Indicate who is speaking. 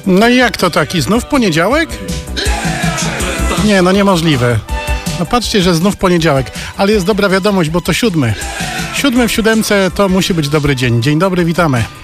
Speaker 1: No i jak to taki? Znów poniedziałek? Nie, no niemożliwe. No patrzcie, że znów poniedziałek. Ale jest dobra wiadomość, bo to 7. 7 w 7 to musi być dobry dzień. Dzień dobry, witamy.